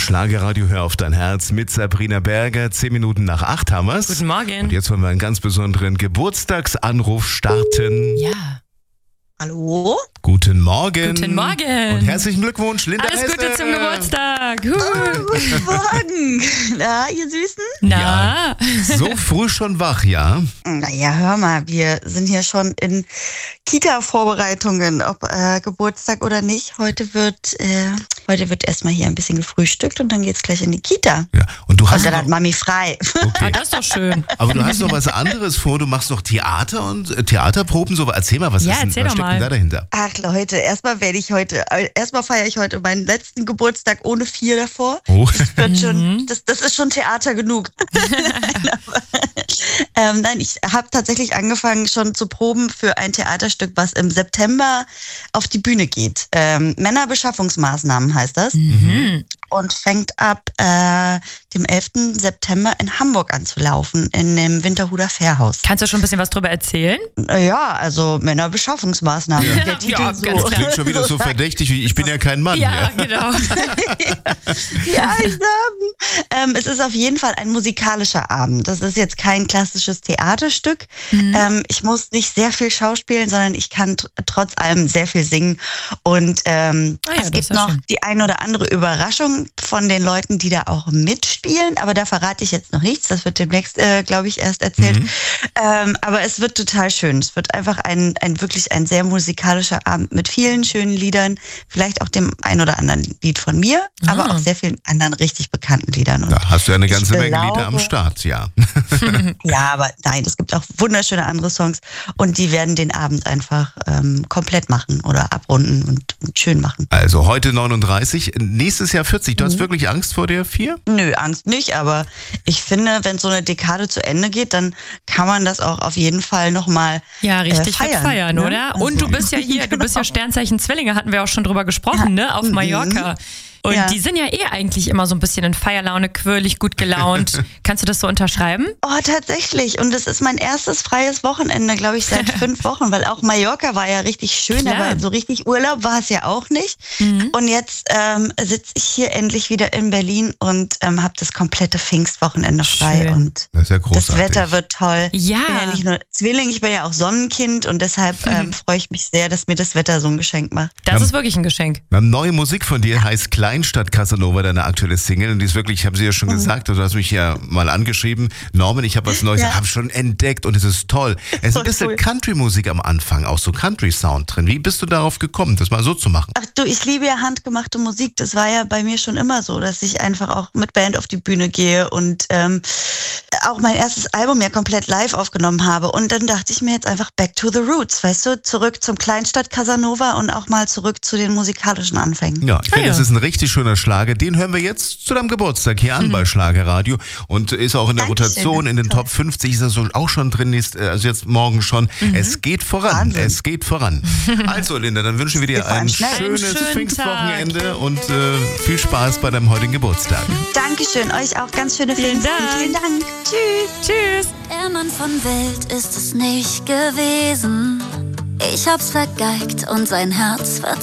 Schlagerradio, hör auf dein Herz mit Sabrina Berger. 10 Minuten nach 8 haben wir's. Guten Morgen. Und jetzt wollen wir einen ganz besonderen Geburtstagsanruf starten. Ja. Hallo? Guten Morgen. Guten Morgen. Und herzlichen Glückwunsch, Linda Alles Hesse. Gute zum Geburtstag. Guten Morgen. Na, ihr Süßen? Na? So früh schon wach, ja? Naja, hör mal, wir sind hier schon in Kita-Vorbereitungen, ob Geburtstag oder nicht. Heute wird erstmal hier ein bisschen gefrühstückt und dann geht's gleich in die Kita. Ja. Und du hast Und dann noch, hat Mami frei. okay. Das ist doch schön. Aber du hast noch was anderes vor. Du machst noch Theater und Theaterproben. So, erzähl mal, was Ja, ist denn, erzähl was doch steckt mal. denn da dahinter? Ach Leute, erstmal feiere ich heute meinen letzten Geburtstag ohne 4 davor. Oh. Das ist schon Theater genug. Nein, ich habe tatsächlich angefangen schon zu proben für ein Theaterstück, was im September auf die Bühne geht. Männerbeschaffungsmaßnahmen heißt das. Und fängt ab dem 11. September in Hamburg an zu laufen, in dem Winterhuder Fährhaus. Kannst du schon ein bisschen was drüber erzählen? Ja, also Männerbeschaffungsmaßnahmen. Ja. Der Titel Ja, so. ganz klar. Klingt schon wieder so verdächtig wie ich bin ja kein Mann. Ja, genau. Ja, es ist auf jeden Fall ein musikalischer Abend. Das ist jetzt kein klassisches Theaterstück. Ich muss nicht sehr viel schauspielen, sondern ich kann trotz allem sehr viel singen. Und es das gibt ist ja noch schön. die ein oder andere Überraschung von den Leuten, die da auch mitspielen. Aber da verrate ich jetzt noch nichts. Das wird demnächst, glaube ich, erst erzählt. Aber es wird total schön. Es wird einfach wirklich ein sehr musikalischer Abend mit vielen schönen Liedern. Vielleicht auch dem ein oder anderen Lied von mir, aber auch sehr vielen anderen richtig bekannten Liedern. Und Da hast du ja eine ganze ich Menge Lieder glaube- am Start, ja. ja, aber nein, es gibt auch wunderschöne andere Songs und die werden den Abend einfach komplett machen oder abrunden und schön machen. Also heute 39, nächstes Jahr 40. Du hast wirklich Angst vor der 4? Nö, Angst nicht, aber ich finde, wenn so eine Dekade zu Ende geht, dann kann man das auch auf jeden Fall nochmal Ja, richtig feiern, ne? oder? Und du bist ja hier, du bist ja Sternzeichen Zwillinge, hatten wir auch schon drüber gesprochen, ne? Auf Mallorca. Und Ja. die sind ja eigentlich immer so ein bisschen in Feierlaune, quirlig, gut gelaunt. Kannst du das so unterschreiben? Oh, tatsächlich. Und es ist mein erstes freies Wochenende, glaube ich, seit 5 Wochen, weil auch Mallorca war ja richtig schön, Klar. aber so richtig Urlaub war es ja auch nicht. Und jetzt sitze ich hier endlich wieder in Berlin und habe das komplette Pfingstwochenende frei. Schön. Und Das ist ja das großartig. Wetter wird toll. Ja. Ich bin ja nicht nur Zwilling, ich bin ja auch Sonnenkind und deshalb freue ich mich sehr, dass mir das Wetter so ein Geschenk macht. Das ist wirklich ein Geschenk. Wir haben neue Musik von dir, heißt Kleinstadt Casanova, deine aktuelle Single. Und die ist wirklich, ich habe sie ja schon gesagt, du hast mich ja mal angeschrieben. Norman, ich habe was Neues, Ja. habe schon entdeckt und es ist toll. Es ist ein bisschen Cool. Country-Musik am Anfang, auch so Country-Sound drin. Wie bist du darauf gekommen, das mal so zu machen? Ach du, ich liebe ja handgemachte Musik. Das war ja bei mir schon immer so, dass ich einfach auch mit Band auf die Bühne gehe und auch mein erstes Album ja komplett live aufgenommen habe. Und dann dachte ich mir jetzt einfach back to the roots, weißt du, zurück zum Kleinstadt Casanova und auch mal zurück zu den musikalischen Anfängen. Ja, ich finde, ja. das ist ein richtig schöner Schlager. Den hören wir jetzt zu deinem Geburtstag hier an bei Schlagerradio und ist auch in der Dankeschön, Rotation in den toll. Top 50 ist er so auch schon drin, ist also jetzt morgen schon. Es geht voran, Wahnsinn. es geht voran. Also Linda, dann wünschen wir dir geht vor allem ein schnell. schönes Einen schönen Pfingstwochenende und viel Spaß bei deinem heutigen Geburtstag. Dankeschön, euch auch ganz schöne Pfingsten. Dank. Vielen Dank. Tschüss. Tschüss. Der Mann von Welt ist es nicht gewesen. Ich hab's vergeigt und sein Herz